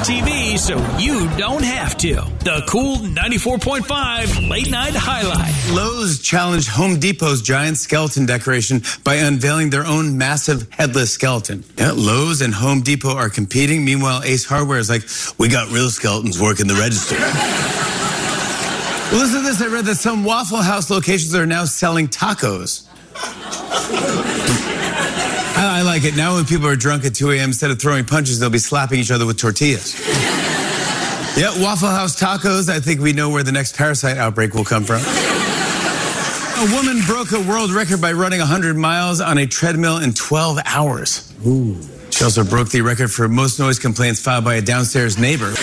TV so you don't have to. The Cool 94.5 Late Night Highlight. Lowe's challenged Home Depot's giant skeleton decoration by unveiling their own massive headless skeleton. Yeah, Lowe's and Home Depot are competing. Meanwhile, Ace Hardware is like, we got real skeletons working the register. Well, listen to this. I read that some Waffle House locations are now selling tacos. I like it. Now when people are drunk at 2 a.m., instead of throwing punches, they'll be slapping each other with tortillas. Yeah, Waffle House tacos. I think we know where the next parasite outbreak will come from. A woman broke a world record by running 100 miles on a treadmill in 12 hours. Ooh. She also broke the record for most noise complaints filed by a downstairs neighbor.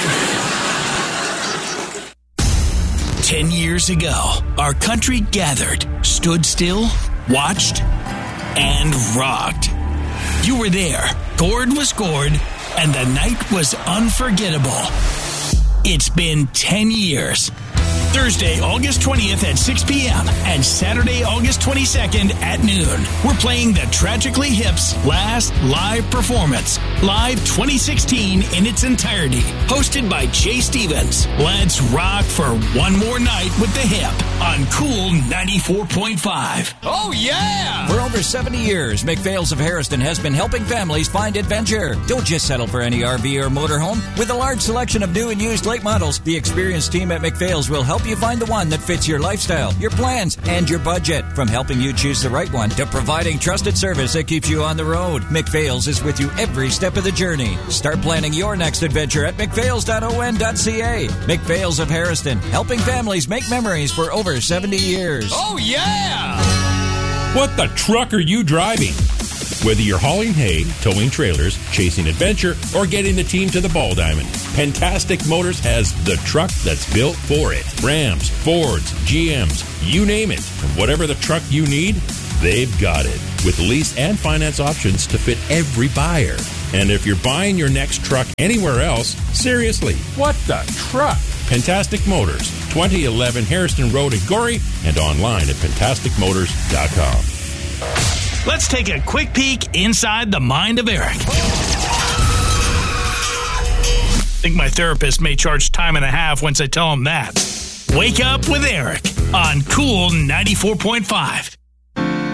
10 years ago, our country gathered, stood still, watched, and rocked. You were there. Gord was Gord, and the night was unforgettable. It's been 10 years. Thursday, August 20th at 6 p.m. and Saturday, August 22nd at noon. We're playing the Tragically Hip's last live performance, Live 2016 in its entirety. Hosted by Jay Stevens. Let's rock for one more night with the Hip on Cool 94.5. Oh, yeah! For over 70 years, McPhail's of Harrison has been helping families find adventure. Don't just settle for any RV or motorhome. With a large selection of new and used late models, the experienced team at McPhail's will help you find the one that fits your lifestyle, your plans, and your budget. From helping you choose the right one to providing trusted service that keeps you on the road, McPhail's is with you every step of the journey. Start planning your next adventure at mcphails.on.ca. McPhail's of Harrison, helping families make memories for over 70 years. Oh, yeah! What the truck are you driving? Whether you're hauling hay, towing trailers, chasing adventure, or getting the team to the ball diamond, Pentastic Motors has the truck that's built for it. Rams, Fords, GMs, you name it. And whatever the truck you need, they've got it. With lease and finance options to fit every buyer. And if you're buying your next truck anywhere else, seriously, what the truck? Pentastic Motors, 2011 Harrison Road in Gorey, and online at pentasticmotors.com. Let's take a quick peek inside the mind of Eric. I think my therapist may charge time and a half once I tell him that. Wake up with Eric on Cool 94.5.